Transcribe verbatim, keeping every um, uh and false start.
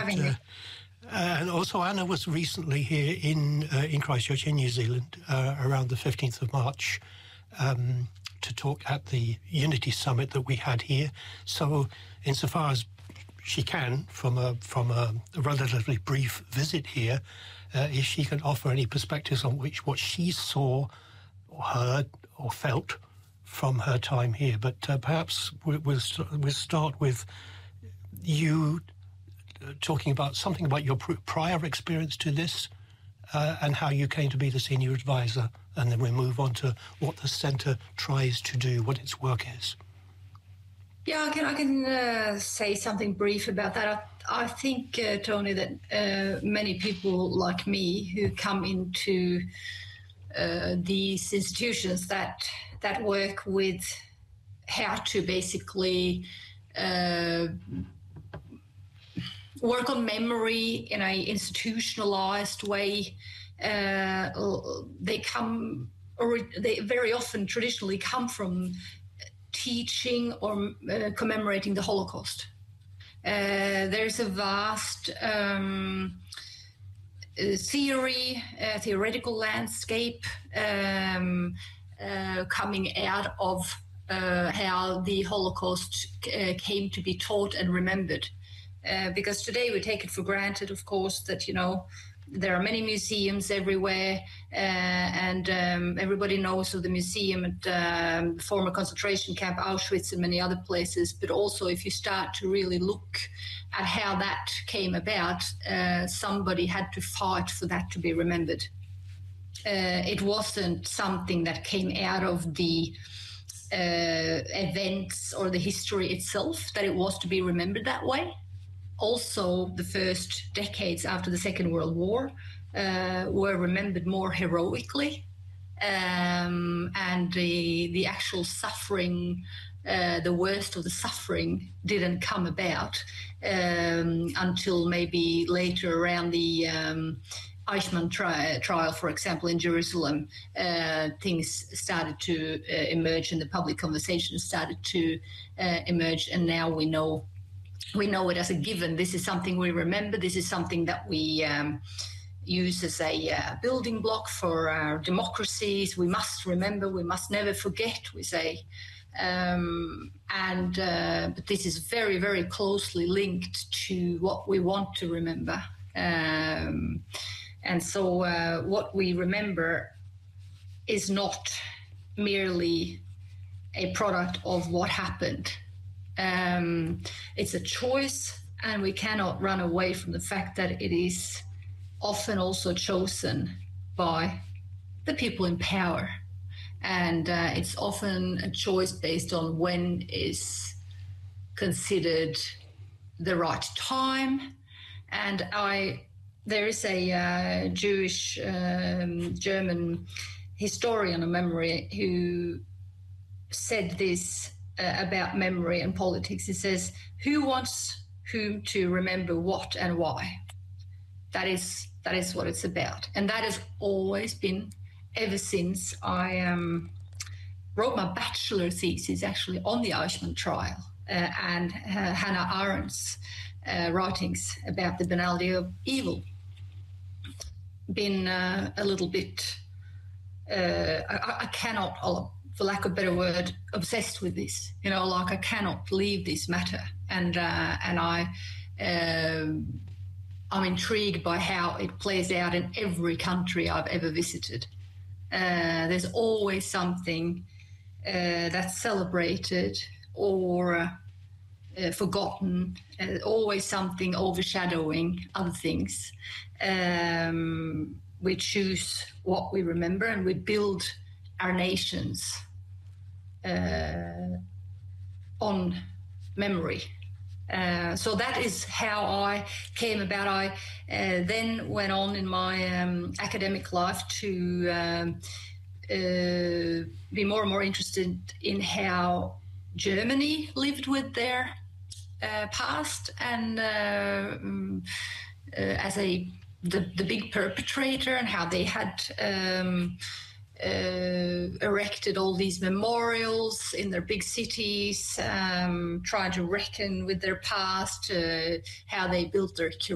having me. Uh, and also, Anna was recently here in uh, in Christchurch in New Zealand uh, around the fifteenth of March um, to talk at the Unity Summit that we had here. So, insofar as she can, from a from a relatively brief visit here, uh, if she can offer any perspectives on which what she saw or heard or felt from her time here. But uh, perhaps we'll, we'll, st- we'll start with you uh, talking about something about your pr- prior experience to this uh, and how you came to be the senior advisor, and then we'll move on to what the centre tries to do, what its work is. Yeah, I can I can uh, say something brief about that. I, I think, uh, Tony, that uh, many people like me who come into uh, these institutions that that work with how to basically uh, work on memory in an institutionalized way, uh, they come, or they very often traditionally come from teaching or uh, commemorating the Holocaust. Uh, there's a vast um, uh, theory, uh, theoretical landscape um, uh, coming out of uh, how the Holocaust uh, came to be taught and remembered. Uh, because today we take it for granted, of course, that, you know, there are many museums everywhere, uh, and um, everybody knows of the museum at um, the former concentration camp Auschwitz and many other places. But also, if you start to really look at how that came about, uh, somebody had to fight for that to be remembered. Uh, it wasn't something that came out of the uh, events or the history itself, that it was to be remembered that way. Also, the first decades after the Second World War uh, were remembered more heroically, um, and the the actual suffering, uh, the worst of the suffering, didn't come about um, until maybe later around the um, Eichmann tri- trial, for example, in Jerusalem. Uh, things started to uh, emerge, and the public conversation started to uh, emerge, and now we know. We know it as a given. This is something we remember. This is something that we um, use as a uh, building block for our democracies. We must remember. We must never forget, we say. Um, and uh, but this is very, very closely linked to what we want to remember. Um, and so uh, what we remember is not merely a product of what happened. Um, it's a choice, and we cannot run away from the fact that it is often also chosen by the people in power. And uh, it's often a choice based on when is considered the right time. And I, there is a uh, Jewish um, German historian of memory who said this Uh, about memory and politics. He says, who wants whom to remember what and why? That is that is what it's about. And that has always been, ever since I um, wrote my bachelor thesis actually on the Eichmann trial uh, and uh, Hannah Arendt's uh, writings about the banality of evil. Been uh, a little bit, uh, I, I cannot, I'll, for lack of a better word, obsessed with this. You know, like I cannot leave this matter, and uh, and I, um, I'm intrigued by how it plays out in every country I've ever visited. Uh, there's always something uh, that's celebrated or uh, uh, forgotten. Uh, always something overshadowing other things. Um, we choose what we remember, and we build our nations Uh, on memory. Uh, so that is how I came about. I uh, then went on in my um, academic life to um, uh, be more and more interested in how Germany lived with their uh, past, and uh, um, uh, as a the, the big perpetrator, and how they had um, Uh, erected all these memorials in their big cities, um, trying to reckon with their past, uh, how they built their